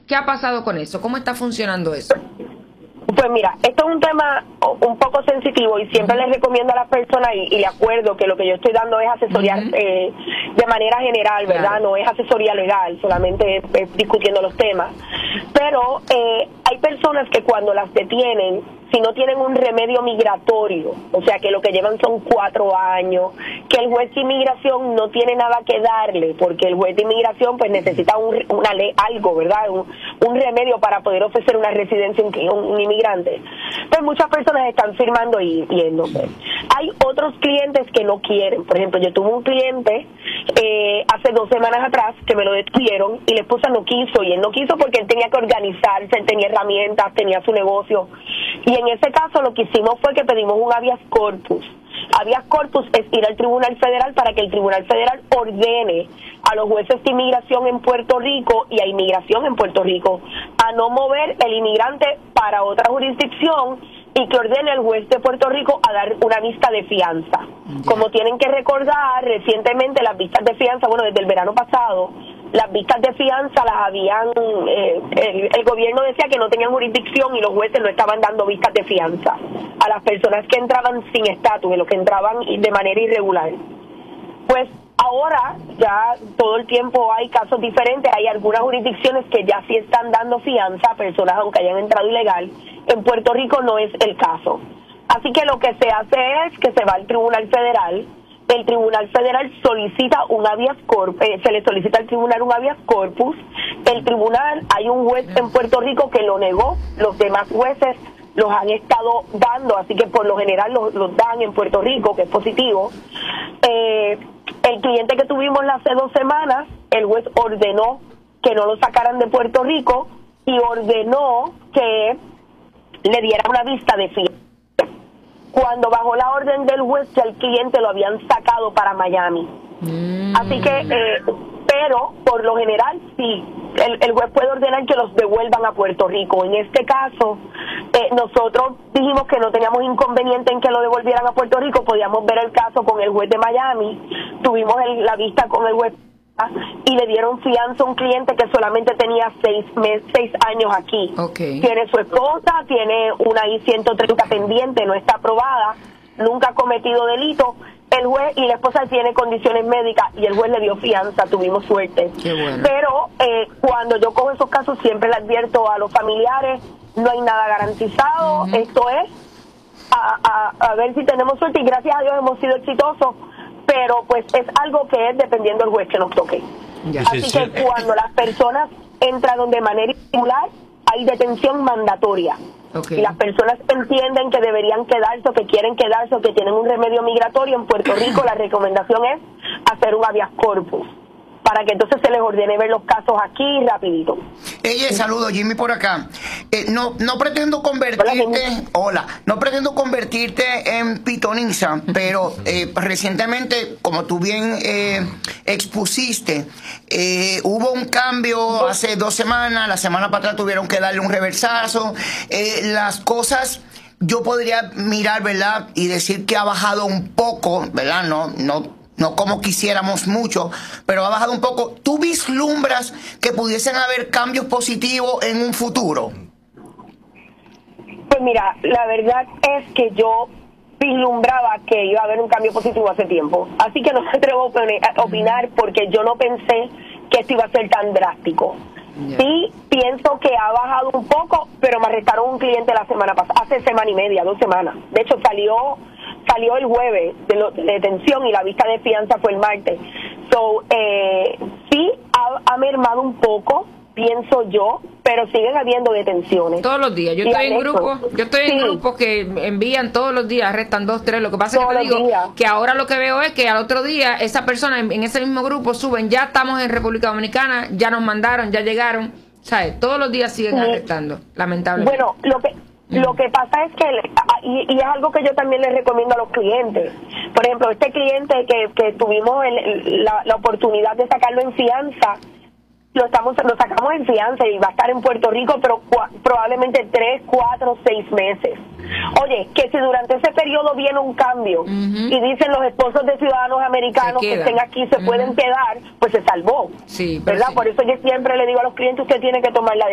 ¿Qué ha pasado con eso? ¿Cómo está funcionando eso? Pues mira, esto es un tema un poco sensitivo y siempre les recomiendo a las personas y de acuerdo que lo que yo estoy dando es asesoría de manera general, ¿verdad? Claro. No es asesoría legal, solamente es discutiendo los temas. Pero hay personas que cuando las detienen, si no tienen un remedio migratorio, o sea que lo que llevan son 4 años, que el juez de inmigración no tiene nada que darle, porque el juez de inmigración pues necesita una ley, algo, ¿verdad? Un remedio para poder ofrecer una residencia a un inmigrante. Pues muchas personas están firmando y yéndose. Hay otros clientes que no quieren. Por ejemplo, yo tuve un cliente hace 2 semanas atrás que me lo detuvieron y la esposa no quiso, y él no quiso porque él tenía que organizarse, él tenía herramientas, tenía su negocio. Y en ese caso lo que hicimos fue que pedimos un habeas corpus. Habeas corpus es ir al Tribunal Federal para que el Tribunal Federal ordene a los jueces de inmigración en Puerto Rico y a inmigración en Puerto Rico a no mover el inmigrante para otra jurisdicción y que ordene al juez de Puerto Rico a dar una vista de fianza. Como tienen que recordar, recientemente las vistas de fianza, bueno, desde el verano pasado, las vistas de fianza las habían, el gobierno decía que no tenían jurisdicción y los jueces no estaban dando vistas de fianza a las personas que entraban sin estatus, de los que entraban de manera irregular. Pues ahora ya todo el tiempo hay casos diferentes, hay algunas jurisdicciones que ya sí están dando fianza a personas aunque hayan entrado ilegal. En Puerto Rico no es el caso. Así que lo que se hace es que se va al Tribunal Federal. El Tribunal Federal solicita un habeas corpus, se le solicita al tribunal un habeas corpus. El tribunal, hay un juez en Puerto Rico que lo negó, los demás jueces los han estado dando, así que por lo general los dan en Puerto Rico, que es positivo. El cliente que tuvimos hace 2 semanas, el juez ordenó que no lo sacaran de Puerto Rico y ordenó que le diera una vista de fianza. Cuando bajó la orden del juez, ya el cliente lo habían sacado para Miami. Así que, pero por lo general, sí, el juez puede ordenar que los devuelvan a Puerto Rico. En este caso, nosotros dijimos que no teníamos inconveniente en que lo devolvieran a Puerto Rico, podíamos ver el caso con el juez de Miami, tuvimos la vista con el juez y le dieron fianza a un cliente que solamente tenía 6 años aquí. Okay. Tiene su esposa, tiene una I-130 pendiente, no está aprobada, nunca ha cometido delito. El juez y la esposa tiene condiciones médicas y el juez le dio fianza, tuvimos suerte. Qué bueno. Pero cuando yo cojo esos casos siempre le advierto a los familiares, no hay nada garantizado, esto es a ver si tenemos suerte y gracias a Dios hemos sido exitosos, pero pues es algo que es dependiendo del juez que nos toque. Ya. Así que cuando las personas entran de manera irregular, hay detención mandatoria. Okay. Y las personas entienden que deberían quedarse o que quieren quedarse o que tienen un remedio migratorio en Puerto Rico, la recomendación es hacer un habeas corpus para que entonces se les ordene ver los casos aquí rapidito. Saludos, Jimmy por acá. No pretendo convertirte, no pretendo convertirte en pitoniza, pero recientemente, como tú bien expusiste, hubo un cambio hace 2 semanas, la semana para atrás tuvieron que darle un reversazo, las cosas yo podría mirar, ¿verdad? Y decir que ha bajado un poco, ¿verdad? No como quisiéramos mucho, pero ha bajado un poco. ¿Tú vislumbras que pudiesen haber cambios positivos en un futuro? Pues mira, la verdad es que yo vislumbraba que iba a haber un cambio positivo hace tiempo. Así que no me atrevo a opinar porque yo no pensé que esto iba a ser tan drástico. Yeah. Sí, pienso que ha bajado un poco, pero me arrestaron un cliente la semana pasada, hace 1 semana y media, 2 semanas. De hecho, salió el jueves de detención y la vista de fianza fue el martes. Sí, ha mermado un poco, pienso yo, pero siguen habiendo detenciones. Todos los días. Yo estoy en grupos que envían todos los días, arrestan 2, 3. Lo que pasa es que te digo que ahora lo que veo es que al otro día esa persona en ese mismo grupo suben, ya estamos en República Dominicana, ya nos mandaron, ya llegaron. ¿Sabes? Todos los días siguen arrestando, lamentablemente. Bueno, lo que pasa es que, y es algo que yo también les recomiendo a los clientes. Por ejemplo, este cliente que tuvimos la oportunidad de sacarlo en fianza, lo sacamos en fianza y va a estar en Puerto Rico, pero probablemente 3, 4, 6 meses. Oye, que si durante ese periodo viene un cambio y dicen los esposos de ciudadanos americanos que estén aquí se pueden quedar, pues se salvó. Sí, ¿verdad? Sí. Por eso yo siempre le digo a los clientes, usted tiene que tomar la